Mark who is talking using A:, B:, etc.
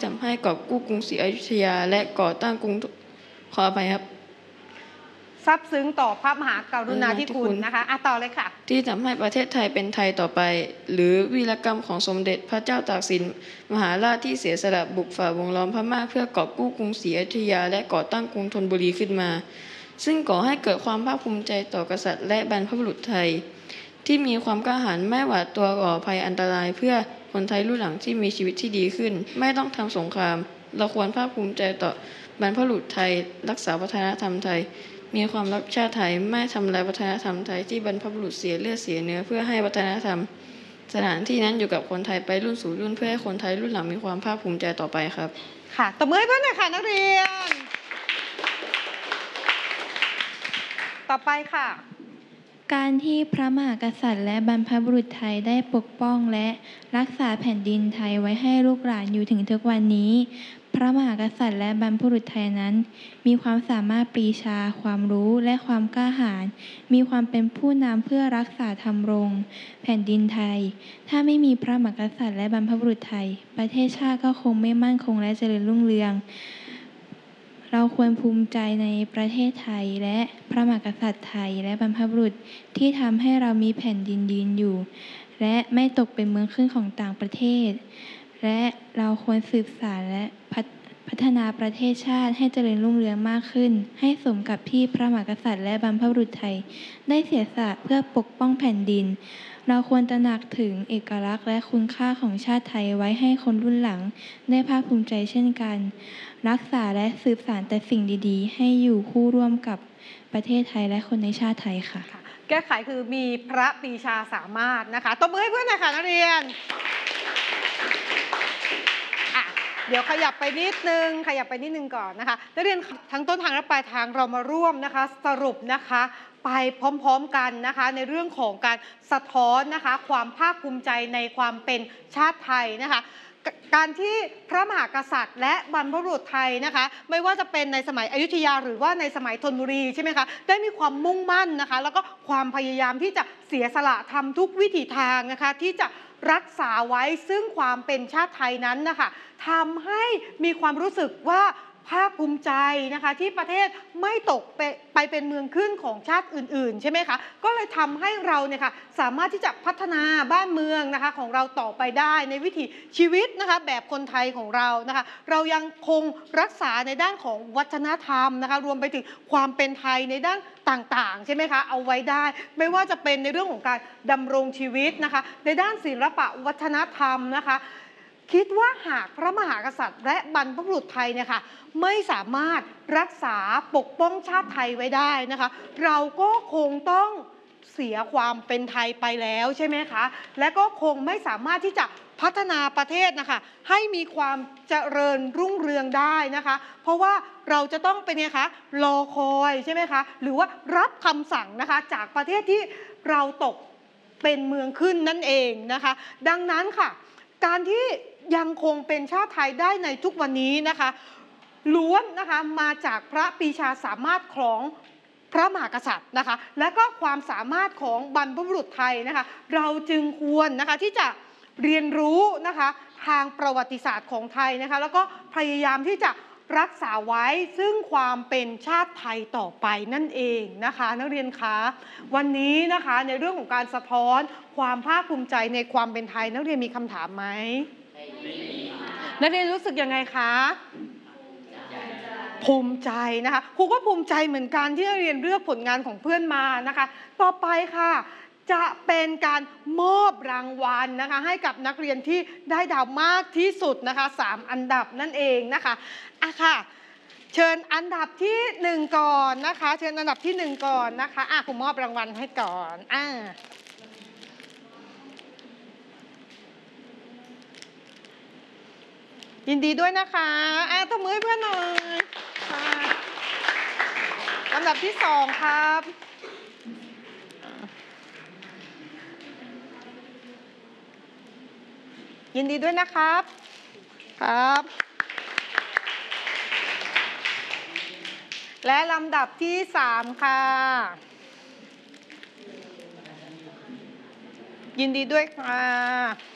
A: ทำให้กอบกู้กรุงศรีอยุธยาและก่อตั้งกรุงขออภัยครับ
B: ซาบซึ้งต่อพระมหากรุณาธิคุณนะคะต่อเลยค่ะ
A: ที่ทำให้ประเทศไทยเป็นไทยต่อไปหรือวีรกรรมของสมเด็จพระเจ้าตากสินมหาราชที่เสียสละบุกฝ่าวงล้อมพม่าเพื่อกอบกู้กรุงศรีอยุธยาและก่อตั้งกรุงธนบุรีขึ้นมาซึ่งก่อให้เกิดความภาคภูมิใจต่อกษัตริย์และบรรพบุรุษไทยที่มีความกล้าหาญไม่หวาดตัวต่อภัยอันตรายเพื่อคนไทยรุ่นหลังที่มีชีวิตที่ดีขึ้นไม่ต้องทำสงครามเราควรภาคภูมิใจต่อบรรพบุรุษไทยรักษาวัฒนธรรมไทยมีความรักชาติไทยไม่ทำลายวัฒนธรรมไทยที่บรรพบุรุษเสียเลือดเสียเนื้อเพื่อให้วัฒนธรรมสถานที่นั้นอยู่กับคนไทยไปรุ่นสู่รุ่นเพื่อให้คนไทยรุ่นหลังมีความภาคภูมิใจต่อไปครับ
B: ค่ะตบมือให้เพื่อนหน่อยค่ะนักเรียนต่อไปค่ะ
C: การที่พระมหากษัตริย์และบรรพบุรุษไทยได้ปกป้องและรักษาแผ่นดินไทยไว้ให้ลูกหลานอยู่ถึงทุกวันนี้พระมหากษัตริย์และบรรพบุรุษไทยนั้นมีความสามารถปรีชาความรู้และความกล้าหาญมีความเป็นผู้นำเพื่อรักษาธรรมรงค์แผ่นดินไทยถ้าไม่มีพระมหากษัตริย์และบรรพบุรุษไทยประเทศชาติก็คงไม่มั่นคงและเจริญรุ่งเรืองเราควรภูมิใจในประเทศไทยและพระมหากษัตริย์ไทยและบรรพบุรุษที่ทำให้เรามีแผ่นดินยืนอยู่และไม่ตกเป็นเมืองขึ้นของต่างประเทศและเราควรสืบสานและพัฒนาประเทศชาติให้เจริญรุ่งเรืองมากขึ้นให้สมกับที่พระมหากษัตริย์และบรรพบุรุษไทยได้เสียสละเพื่อปกป้องแผ่นดินเราควรตระหนักถึงเอกลักษณ์และคุณค่าของชาติไทยไว้ให้คนรุ่นหลังได้ภาคภูมิใจเช่นกันรักษาและสืบสานแต่สิ่งดีๆให้อยู่คู่ร่วมกับประเทศไทยและคนในชาติไทยค่ะ
B: แก้ไขคือมีพระปรีชาสามารถนะคะตบมือให้เพื่อนหน่อยค่ะนักเรียนเดี๋ยวขยับไปนิดนึงก่อนนะคะนักเรียนทั้งต้นทางและปลายทางเรามาร่วมนะคะสรุปนะคะไปพร้อมๆกันนะคะในเรื่องของการสะท้อนนะคะความภาคภูมิใจในความเป็นชาติไทยนะคะการที่พระมหากษัตริย์และบรรพบุรุษไทยนะคะไม่ว่าจะเป็นในสมัยอยุธยาหรือว่าในสมัยธนบุรีใช่ไหมคะได้มีความมุ่งมั่นนะคะแล้วก็ความพยายามที่จะเสียสละทำทุกวิถีทางนะคะที่จะรักษาไว้ซึ่งความเป็นชาติไทยนั้นนะคะทำให้มีความรู้สึกว่าภาคภูมิใจนะคะที่ประเทศไม่ตกไปเป็นเมืองขึ้นของชาติอื่นๆใช่ไหมคะก็เลยทำให้เราเนี่ยค่ะสามารถที่จะพัฒนาบ้านเมืองนะคะของเราต่อไปได้ในวิถีชีวิตนะคะแบบคนไทยของเรานะคะเรายังคงรักษาในด้านของวัฒนธรรมนะคะรวมไปถึงความเป็นไทยในด้านต่างๆใช่ไหมคะเอาไว้ได้ไม่ว่าจะเป็นในเรื่องของการดำรงชีวิตนะคะในด้านศิลปะวัฒนธรรมนะคะคิดว่าหากพระมหากษัตริย์และบรรพบุรุษไทยเนี่ยค่ะไม่สามารถรักษาปกป้องชาติไทยไว้ได้นะคะเราก็คงต้องเสียความเป็นไทยไปแล้วใช่ไหมคะและก็คงไม่สามารถที่จะพัฒนาประเทศนะคะให้มีความเจริญรุ่งเรืองได้นะคะเพราะว่าเราจะต้องเป็นไงคะรอคอยใช่ไหมคะหรือว่ารับคำสั่งนะคะจากประเทศที่เราตกเป็นเมืองขึ้นนั่นเองนะคะดังนั้นค่ะการที่ยังคงเป็นชาติไทยได้ในทุกวันนี้นะคะล้วนนะคะมาจากพระปรีชาสามารถของพระมหากษัตริย์นะคะและก็ความสามารถของบรรพบุรุษไทยนะคะเราจึงควรนะคะที่จะเรียนรู้นะคะทางประวัติศาสตร์ของไทยนะคะแล้วก็พยายามที่จะรักษาไว้ซึ่งความเป็นชาติไทยต่อไปนั่นเองนะคะนักเรียนคะวันนี้นะคะในเรื่องของการสะท้อนความภาคภูมิใจในความเป็นไทยนักเรียนมีคำถามไหมนักเรียนรู้สึกยังไงคะภูมิใจนะคะครูก็ภูมิใจเหมือนกันที่นักเรียนเลือกผลงานของเพื่อนมานะคะต่อไปค่ะจะเป็นการมอบรางวัลนะคะให้กับนักเรียนที่ได้ดาวมากที่สุดนะคะ3อันดับนั่นเองนะคะค่ะเชิญอันดับที่1ก่อนนะคะเชิญอันดับที่1ก่อนนะคะครูมอบรางวัลให้ก่อนยินดีด้วยนะคะตบมือให้เพื่อนหน่อยลำดับที่2ครับยินดีด้วยนะครับครับและลำดับที่3ค่ะยินดีด้วยค่ะ